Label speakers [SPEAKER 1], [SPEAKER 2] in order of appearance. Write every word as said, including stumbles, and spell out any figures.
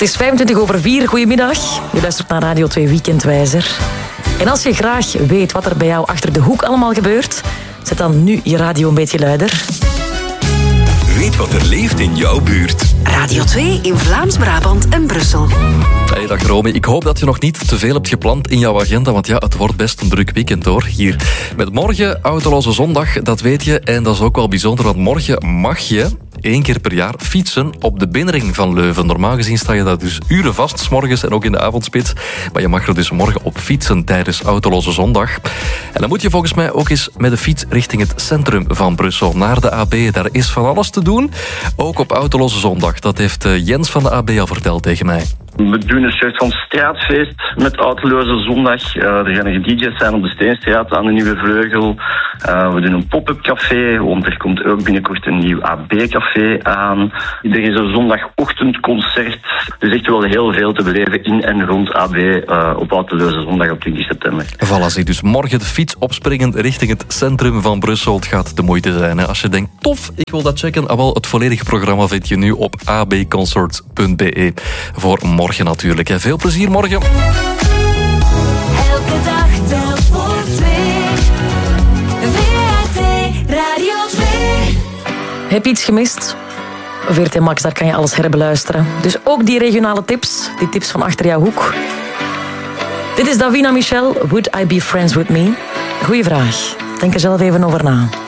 [SPEAKER 1] is vijfentwintig over vier. Goedemiddag. Je luistert naar Radio twee Weekendwijzer. En als je graag weet wat er bij jou achter de hoek allemaal gebeurt, zet dan nu je radio een beetje luider.
[SPEAKER 2] Weet wat er leeft in jouw buurt.
[SPEAKER 3] Radio twee in Vlaams-Brabant en Brussel.
[SPEAKER 4] Hey, dag Romy. Ik hoop dat je nog niet te veel hebt gepland in jouw agenda, want ja, het wordt best een druk weekend hoor, hier. Met morgen Autoloze Zondag, dat weet je. En dat is ook wel bijzonder, want morgen mag je één keer per jaar fietsen op de binnenring van Leuven. Normaal gezien sta je daar dus uren vast, 's morgens en ook in de avondspits. Maar je mag er dus morgen op fietsen tijdens Autoloze Zondag. En dan moet je volgens mij ook eens met de fiets richting het centrum van Brussel, naar de A B. Daar is van alles te doen, ook op Autoloze Zondag. Dat heeft Jens van de A B al verteld tegen mij.
[SPEAKER 5] We doen een soort van straatfeest met Autoloze Zondag. Uh, er gaan D J's zijn op de Steenstraat aan de Nieuwe Vleugel. Uh, we doen een pop-up café, want er komt ook binnenkort een nieuw A B-café aan. Er is een zondagochtendconcert. Dus echt wel heel veel te beleven in en rond A B uh, op Autoloze Zondag op twintig september.
[SPEAKER 4] Voilà, zie dus morgen de fiets opspringend richting het centrum van Brussel. Het gaat de moeite zijn. Hè? Als je denkt, tof, ik wil dat checken. Ah, wel, het volledige programma vind je nu op a b concerts punt b e. Voor morgen. Morgen natuurlijk. Veel plezier morgen.
[SPEAKER 6] Elke dag telt voor twee. V R T Radio twee.
[SPEAKER 1] Heb je iets gemist? V R T Max, daar kan je alles herbeluisteren. Dus ook die regionale tips, die tips van achter jouw hoek. Dit is Davina Michel, Would I Be Friends With Me? Goeie vraag. Denk er zelf even over na.